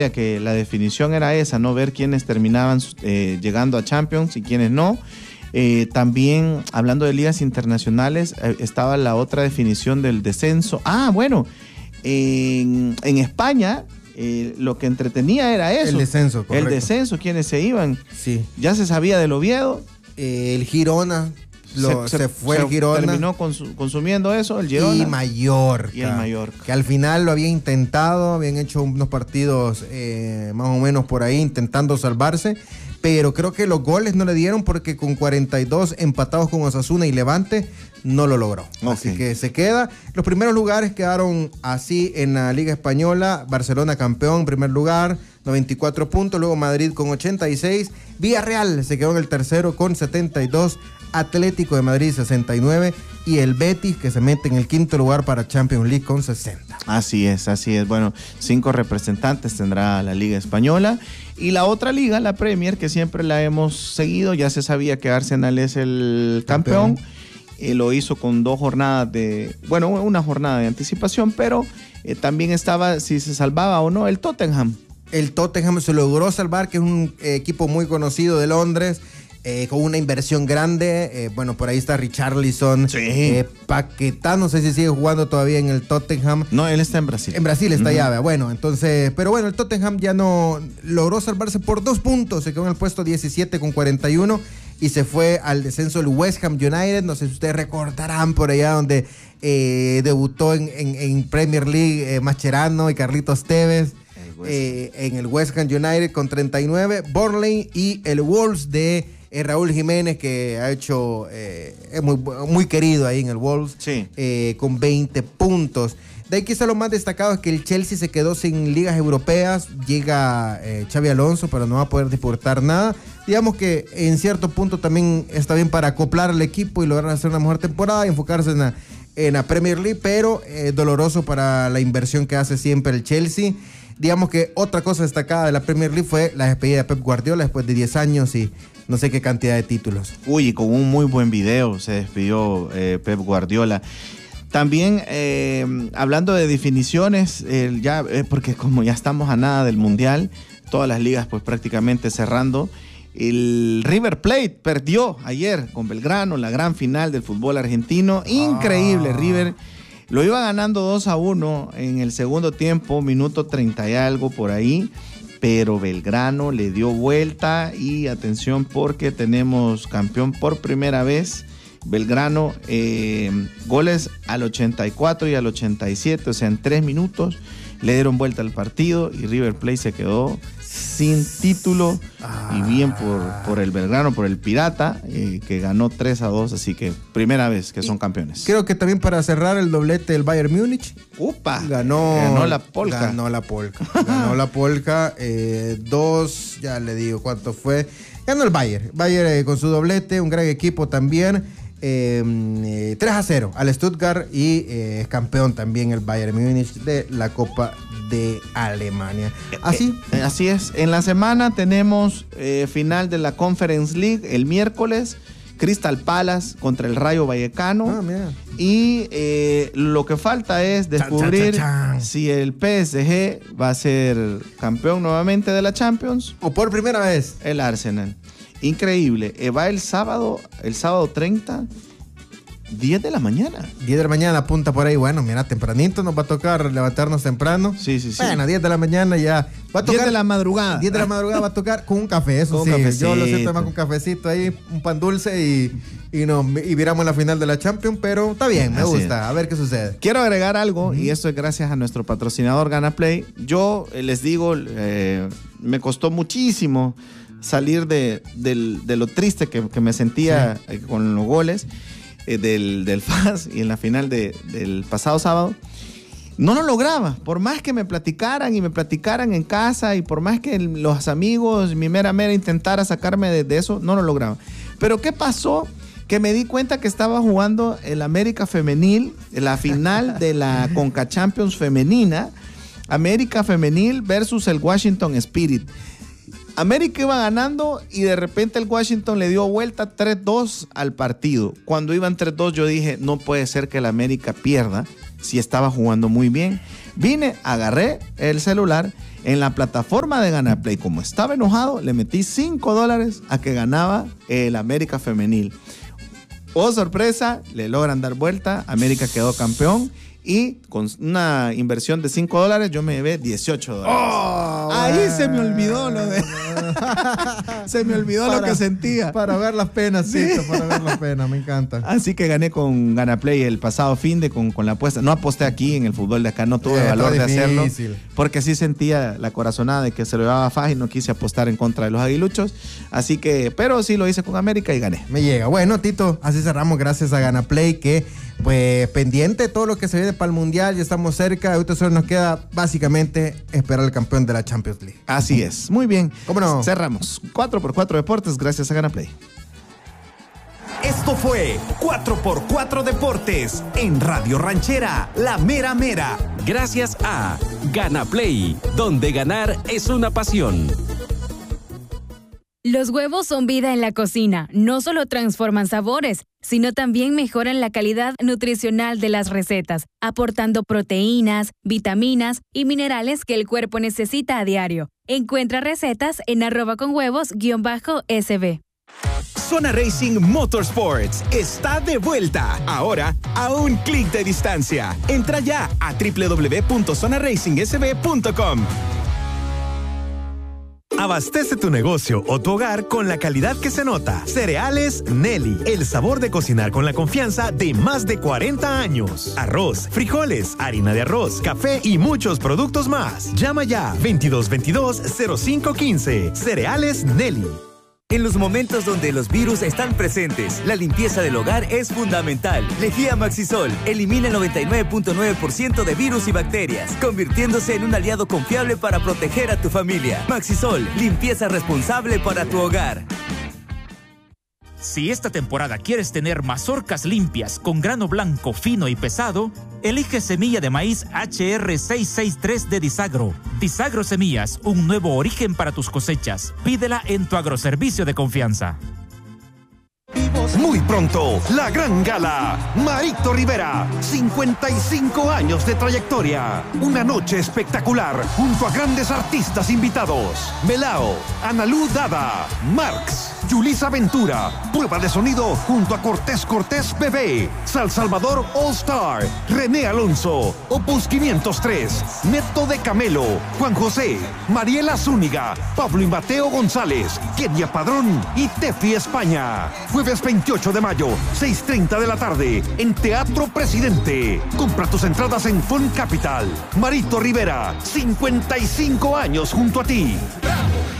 que la definición era esa, ¿no? Ver quiénes terminaban llegando a Champions y quiénes no. También, hablando de ligas internacionales, estaba la otra definición del descenso. Bueno, en España lo que entretenía era eso. El descenso, correcto. El descenso, quiénes se iban. Sí. Ya se sabía del Oviedo. El Girona. Se fue el Girona. Terminó consumiendo eso, el Girona. Y Mallorca. Y el Mallorca. Que al final lo había intentado, habían hecho unos partidos más o menos por ahí intentando salvarse, pero creo que los goles no le dieron porque con 42 empatados con Osasuna y Levante no lo logró. Okay. Así que se queda. Los primeros lugares quedaron así en la Liga Española. Barcelona campeón, primer lugar, 94 puntos. Luego Madrid con 86. Villarreal se quedó en el tercero con 72. Atlético de Madrid 69 y el Betis que se mete en el quinto lugar para Champions League con 60. Así es. Bueno, 5 representantes tendrá la Liga Española y la otra liga, la Premier, que siempre la hemos seguido. Ya se sabía que Arsenal es el campeón. Lo hizo con una jornada de anticipación, pero también estaba si se salvaba o no el Tottenham. El Tottenham se logró salvar, que es un equipo muy conocido de Londres. Con una inversión grande, por ahí está Richarlison, sí. Paquetá, no sé si sigue jugando todavía en el Tottenham. No, él está en Brasil. En Brasil está ya, bueno, entonces, pero bueno, el Tottenham ya no logró salvarse por 2 puntos, se quedó en el puesto 17 con 41 y se fue al descenso el West Ham United, no sé si ustedes recordarán por allá donde debutó en Premier League Mascherano y Carlitos Tevez. En el West Ham United con 39, Burnley y el Wolves de Raúl Jiménez, que ha hecho, es muy querido ahí en el Wolves, sí. Con 20 puntos. De ahí quizá lo más destacado es que el Chelsea se quedó sin ligas europeas, llega Xabi Alonso, pero no va a poder disputar nada. Digamos que en cierto punto también está bien para acoplar al equipo y lograr hacer una mejor temporada y enfocarse en la Premier League, pero doloroso para la inversión que hace siempre el Chelsea. Digamos que otra cosa destacada de la Premier League fue la despedida de Pep Guardiola después de 10 años y no sé qué cantidad de títulos. Y con un muy buen video se despidió Pep Guardiola. También, hablando de definiciones, porque como ya estamos a nada del Mundial, todas las ligas pues prácticamente cerrando, el River Plate perdió ayer con Belgrano, la gran final del fútbol argentino. Increíble, River lo iba ganando 2-1 en el segundo tiempo, minuto 30 y algo por ahí, pero Belgrano le dio vuelta y atención porque tenemos campeón por primera vez. Belgrano, goles al 84 y al 87, o sea, en 3 minutos le dieron vuelta al partido y River Plate se quedó sin título y bien por el Belgrano, por el Pirata, que ganó 3-2, así que primera vez que son campeones. Creo que también para cerrar el doblete del Bayern Múnich. Ganó la Polka. Ganó la Polka. 2, ya le digo cuánto fue. Ganó el Bayern. Bayern con su doblete, un gran equipo también. 3-0 al Stuttgart y es campeón también el Bayern Múnich de la Copa de Alemania. Así es. En la semana tenemos final de la Conference League el miércoles. Crystal Palace contra el Rayo Vallecano. Y lo que falta es descubrir si el PSG va a ser campeón nuevamente de la Champions. O por primera vez. El Arsenal. Increíble. Va el sábado 30, 10 de la mañana. 10 de la mañana, apunta por ahí. Bueno, mira, tempranito nos va a tocar levantarnos temprano. Sí. Bueno, 10 de la mañana ya. Va a tocar 10 de la madrugada. 10 de la madrugada va a tocar con un café, eso sí. Yo lo siento más con un cafecito ahí, un pan dulce y viramos la final de la Champions, pero está bien, me gusta. A ver qué sucede. Quiero agregar algo, y esto es gracias a nuestro patrocinador GanaPlay. Yo les digo, me costó muchísimo salir de lo triste que me sentía con los goles del FAS y en la final del pasado sábado. No lo lograba, por más que me platicaran en casa y por más que los amigos, mi mera intentara sacarme de eso, no lo lograba. Pero ¿qué pasó? Que me di cuenta que estaba jugando el América Femenil, la final de la Conca Champions femenina, América Femenil versus el Washington Spirit. América iba ganando y de repente el Washington le dio vuelta 3-2 al partido. Cuando iban 3-2 yo dije, no puede ser que el América pierda si estaba jugando muy bien. Vine, agarré el celular En la plataforma de Ganaplay, como estaba enojado, le metí $5 a que ganaba el América femenil. Oh, sorpresa, le logran dar vuelta, América quedó campeón. Y con una inversión de $5, yo me llevé $18. Ahí se me olvidó lo de... se me olvidó lo que sentía. Para ver las penas, sí, para ver las penas, me encanta. Así que gané con Ganaplay el pasado finde con la apuesta. No aposté aquí en el fútbol de acá, no tuve valor de hacerlo. Porque sí sentía la corazonada de que se lo llevaba Faja y no quise apostar en contra de los aguiluchos. Así que, pero sí lo hice con América y gané. Me llega. Bueno, Tito, así cerramos gracias a Ganaplay, que pues pendiente de todo lo que se viene para el Mundial, ya estamos cerca, ahorita solo nos queda básicamente esperar al campeón de la Champions League. Así es, muy bien. ¿Cómo no? Cerramos 4x4 Deportes gracias a Ganaplay. Esto fue 4x4 Deportes en Radio Ranchera, La Mera Mera. Gracias a Ganaplay, donde ganar es una pasión. Los huevos son vida en la cocina. No solo transforman sabores, sino también mejoran la calidad nutricional de las recetas, aportando proteínas, vitaminas y minerales que el cuerpo necesita a diario. Encuentra recetas en @conhuevos_SB. Zona Racing Motorsports está de vuelta. Ahora a un clic de distancia. Entra ya a www.zonaracingsb.com. Abastece tu negocio o tu hogar con la calidad que se nota. Cereales Nelly, el sabor de cocinar con la confianza de más de 40 años. Arroz, frijoles, harina de arroz, café y muchos productos más. Llama ya 2222-0515. Cereales Nelly. En los momentos donde los virus están presentes, la limpieza del hogar es fundamental. Lejía Maxisol elimina el 99.9% de virus y bacterias, convirtiéndose en un aliado confiable para proteger a tu familia. Maxisol, limpieza responsable para tu hogar. Si esta temporada quieres tener mazorcas limpias con grano blanco, fino y pesado, elige semilla de maíz HR663 de Disagro. Disagro Semillas, un nuevo origen para tus cosechas. Pídela en tu agroservicio de confianza. Muy pronto, la gran gala. Marito Rivera, 55 años de trayectoria. Una noche espectacular junto a grandes artistas invitados. Melao, Analú Dada, Marx, Yulisa Ventura, Prueba de Sonido junto a Cortés Bebé, Sal Salvador All Star, René Alonso, Opus 503, Neto de Camelo, Juan José, Mariela Zúñiga, Pablo y Mateo González, Kenia Padrón y Tefi España. Jueves 28 de mayo, 6:30 de la tarde, en Teatro Presidente. Compra tus entradas en Fun Capital. Marito Rivera, 55 años junto a ti.